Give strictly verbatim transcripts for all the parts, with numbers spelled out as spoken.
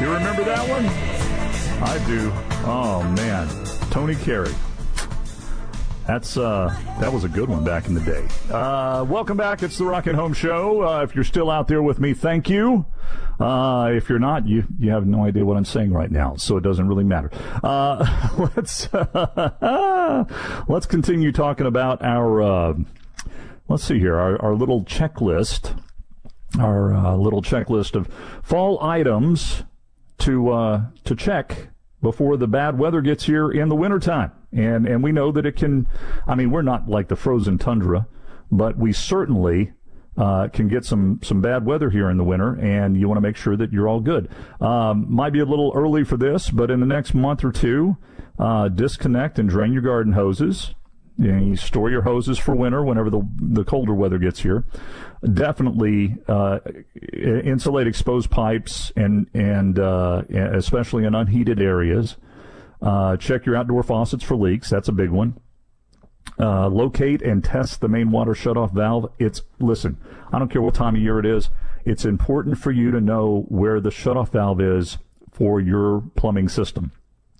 You remember that one? I do. Oh, man. Tony Carey. That's uh, that was a good one back in the day. Uh, welcome back. It's the Rocket Home Show. Uh, if you're still out there with me, thank you. Uh, if you're not, you you have no idea what I'm saying right now, so it doesn't really matter. Uh, let's uh, let's continue talking about our. Uh, let's see here, our, our little checklist, our uh, little checklist of fall items to uh, to check before the bad weather gets here in the wintertime. And and we know that it can, I mean, we're not like the frozen tundra, but we certainly uh, can get some, some bad weather here in the winter, and you want to make sure that you're all good. Um, might be a little early for this, but in the next month or two, uh, disconnect and drain your garden hoses. You know, you store your hoses for winter whenever the the colder weather gets here. Definitely uh, insulate exposed pipes, and, and uh, especially in unheated areas. Uh, check your outdoor faucets for leaks. That's a big one. Uh, locate and test the main water shutoff valve. It's, listen, I don't care what time of year it is. It's important for you to know where the shutoff valve is for your plumbing system.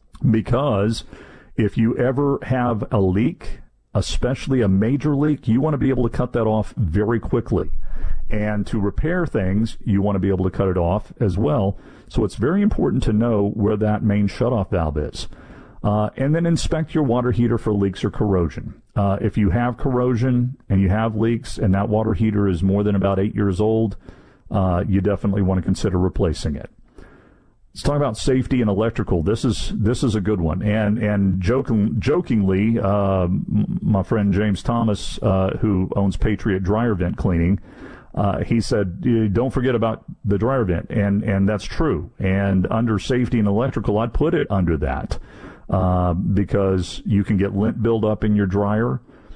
Because if you ever have a leak, especially a major leak, you want to be able to cut that off very quickly. And to repair things, you want to be able to cut it off as well. So it's very important to know where that main shutoff valve is. Uh, and then inspect your water heater for leaks or corrosion. Uh, if you have corrosion and you have leaks and that water heater is more than about eight years old, uh, you definitely want to consider replacing it. Let's talk about safety and electrical. This is this is a good one. And and joking, jokingly, uh, my friend James Thomas, uh, who owns Patriot Dryer Vent Cleaning, Uh, he said, don't forget about the dryer vent, and, and that's true. And under safety and electrical, I'd put it under that uh, because you can get lint buildup in your dryer.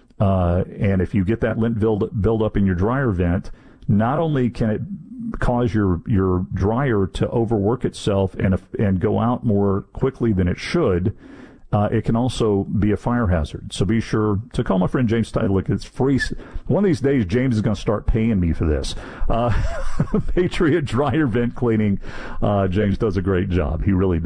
Uh, and if you get that lint build, build up in your dryer vent, not only can it cause your, your dryer to overwork itself and, and go out more quickly than it should, Uh, it can also be a fire hazard. So be sure to call my friend James Titlick. It's free. One of these days, James is going to start paying me for this. Uh, Patriot Dryer Vent Cleaning. Uh, James does a great job. He really does.